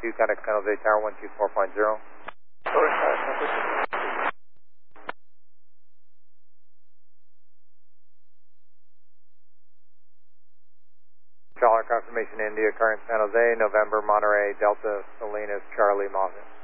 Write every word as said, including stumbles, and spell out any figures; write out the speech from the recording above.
two, contact San Jose Tower one two four point zero. Caller confirmation India, current San Jose, November, Monterey, Delta, Salinas, Charlie, Moffett.